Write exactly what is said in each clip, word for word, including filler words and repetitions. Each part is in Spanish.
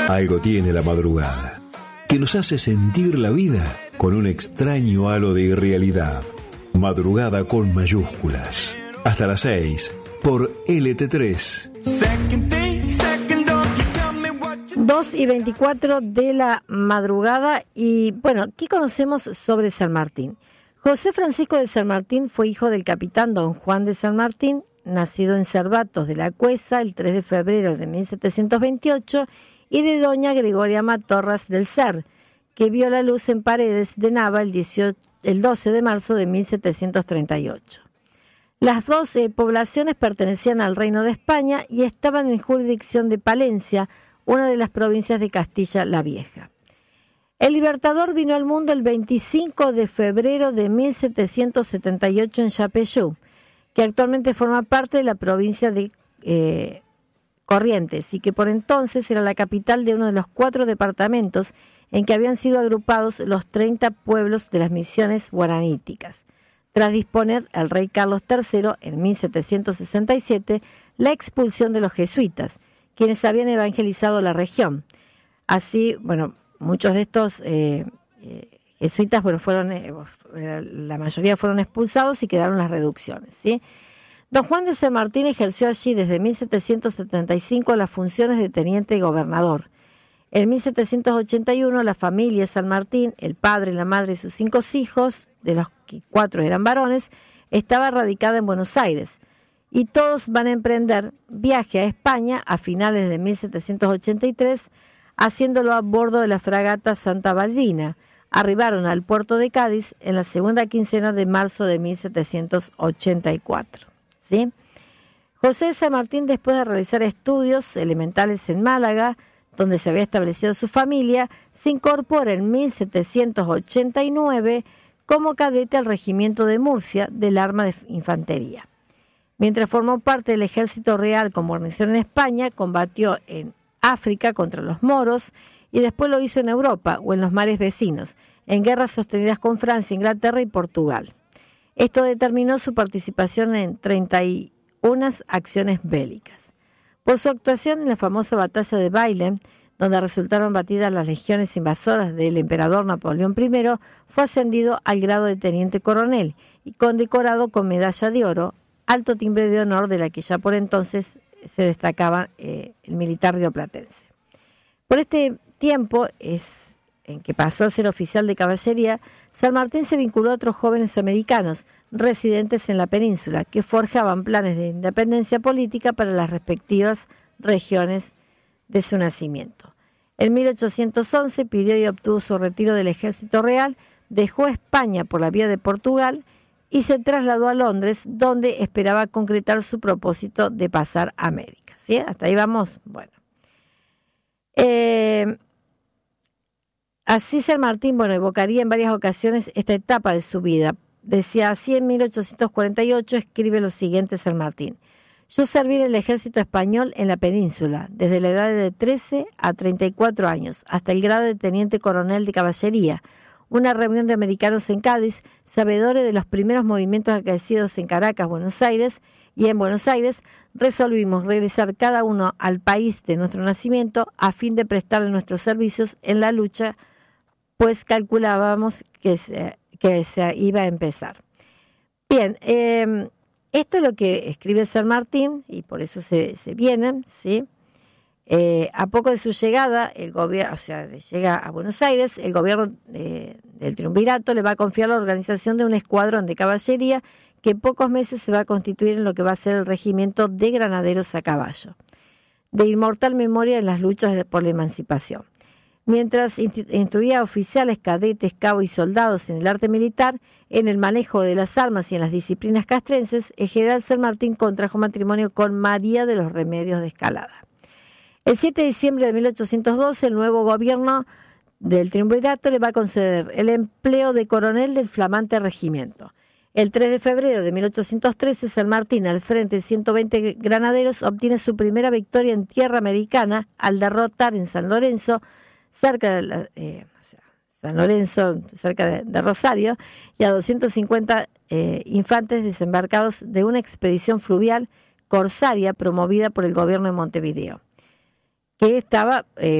Algo tiene la madrugada, que nos hace sentir la vida con un extraño halo de irrealidad. Madrugada con mayúsculas. Hasta las seis, por L T tres. dos y veinticuatro de la madrugada. Y bueno, ¿qué conocemos sobre San Martín? José Francisco de San Martín fue hijo del capitán don Juan de San Martín, nacido en Cervatos de la Cuesa el tres de febrero de mil setecientos veintiocho, y de doña Gregoria Matorras del Ser, que vio la luz en Paredes de Nava el, dieciocho, el doce de marzo de mil setecientos treinta y ocho. Las dos eh, poblaciones pertenecían al Reino de España y estaban en jurisdicción de Palencia, una de las provincias de Castilla la Vieja. El Libertador vino al mundo el veinticinco de febrero de mil setecientos setenta y ocho en Yapeyú, que actualmente forma parte de la provincia de eh, Corrientes y que por entonces era la capital de uno de los cuatro departamentos en que habían sido agrupados los treinta pueblos de las misiones guaraníticas, tras disponer el rey Carlos tercero en mil setecientos sesenta y siete la expulsión de los jesuitas, quienes habían evangelizado la región. Así, bueno, muchos de estos eh, eh, jesuitas, bueno, fueron, eh, la mayoría fueron expulsados y quedaron las reducciones, ¿sí? Don Juan de San Martín ejerció allí desde mil setecientos setenta y cinco las funciones de teniente gobernador. En mil setecientos ochenta y uno la familia San Martín, el padre, la madre y sus cinco hijos, de los que cuatro eran varones, estaba radicada en Buenos Aires. Y todos van a emprender viaje a España a finales de mil setecientos ochenta y tres, haciéndolo a bordo de la fragata Santa Balbina. Arribaron al puerto de Cádiz en la segunda quincena de marzo de mil setecientos ochenta y cuatro. ¿Sí? José de San Martín, después de realizar estudios elementales en Málaga, donde se había establecido su familia, se incorpora en mil setecientos ochenta y nueve como cadete al regimiento de Murcia del arma de infantería. Mientras formó parte del ejército real con guarnición en España, combatió en África contra los moros y después lo hizo en Europa o en los mares vecinos, en guerras sostenidas con Francia, Inglaterra y Portugal. Esto determinó su participación en treinta y una acciones bélicas. Por su actuación en la famosa batalla de Bailén, donde resultaron batidas las legiones invasoras del emperador Napoleón primero, fue ascendido al grado de teniente coronel y condecorado con medalla de oro, alto timbre de honor de la que ya por entonces se destacaba eh, el militar rioplatense. Por este tiempo es en que pasó a ser oficial de caballería, San Martín se vinculó a otros jóvenes americanos residentes en la península que forjaban planes de independencia política para las respectivas regiones de su nacimiento. En mil ochocientos once pidió y obtuvo su retiro del ejército real, dejó España por la vía de Portugal y se trasladó a Londres, donde esperaba concretar su propósito de pasar a América. ¿Sí? Hasta ahí vamos. Bueno. Eh, así San Martín, bueno, evocaría en varias ocasiones esta etapa de su vida. Decía así en mil ochocientos cuarenta y ocho, escribe lo siguiente San Martín. Yo serví en el ejército español en la península, desde la edad de trece a treinta y cuatro años, hasta el grado de teniente coronel de caballería. Una reunión de americanos en Cádiz, sabedores de los primeros movimientos acaecidos en Caracas, Buenos Aires, y en Buenos Aires resolvimos regresar cada uno al país de nuestro nacimiento a fin de prestarle nuestros servicios en la lucha, pues calculábamos que se, que se iba a empezar. Bien, eh, esto es lo que escribe San Martín, y por eso se, se vienen, ¿sí? Eh, a poco de su llegada, el gobierno, o sea, de llega a Buenos Aires, el gobierno eh, del triunvirato le va a confiar la organización de un escuadrón de caballería que en pocos meses se va a constituir en lo que va a ser el regimiento de granaderos a caballo, de inmortal memoria en las luchas de, por la emancipación. Mientras instruía a oficiales, cadetes, cabos y soldados en el arte militar, en el manejo de las armas y en las disciplinas castrenses, el general San Martín contrajo matrimonio con María de los Remedios de Escalada. El siete de diciembre de mil ochocientos doce, el nuevo gobierno del triunvirato le va a conceder el empleo de coronel del flamante regimiento. El tres de febrero de mil ochocientos trece, San Martín, al frente de ciento veinte granaderos, obtiene su primera victoria en tierra americana al derrotar en San Lorenzo, cerca de la, eh, o sea, San Lorenzo, cerca de, de Rosario, y a doscientos cincuenta eh, infantes desembarcados de una expedición fluvial corsaria promovida por el gobierno de Montevideo, que estaba eh,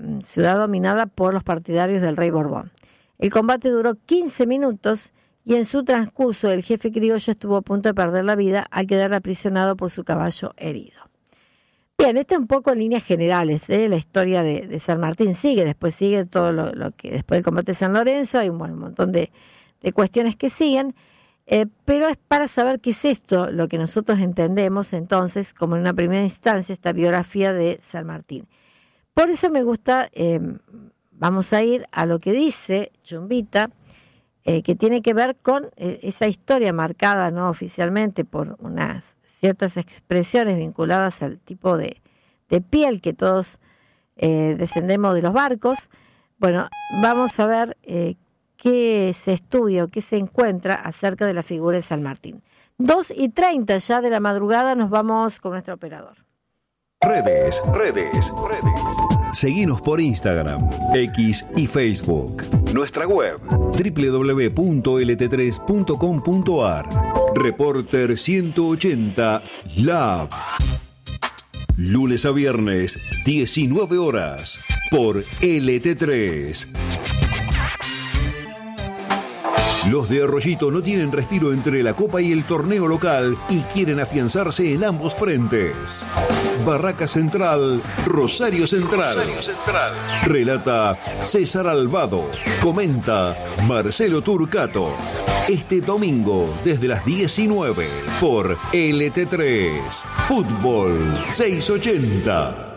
ciudad dominada por los partidarios del rey Borbón. El combate duró quince minutos y en su transcurso el jefe criollo estuvo a punto de perder la vida al quedar aprisionado por su caballo herido. Bien, esto es un poco en líneas generales, ¿eh? La historia de, de San Martín sigue, después sigue todo lo, lo que después del combate de San Lorenzo, hay un, bueno, un montón de, de cuestiones que siguen, eh, pero es para saber qué es esto, lo que nosotros entendemos entonces como en una primera instancia esta biografía de San Martín. Por eso me gusta, eh, vamos a ir a lo que dice Chumbita, eh, que tiene que ver con eh, esa historia marcada no oficialmente por unas ciertas expresiones vinculadas al tipo de, de piel que todos eh, descendemos de los barcos. Bueno, vamos a ver eh, qué se estudia o qué se encuentra acerca de la figura de San Martín. dos y treinta ya de la madrugada, nos vamos con nuestro operador. Redes, redes, redes. Seguinos por Instagram, X y Facebook. Nuestra web, doble u doble u doble u punto ele te tres punto com punto a r. Reporter ciento ochenta Lab. Lunes a viernes, diecinueve horas, por L T tres. Los de Arroyito no tienen respiro entre la Copa y el torneo local y quieren afianzarse en ambos frentes. Barraca Central, Rosario Central. Rosario Central. Relata César Alvado. Comenta Marcelo Turcato. Este domingo desde las diecinueve por L T tres. Fútbol seiscientos ochenta.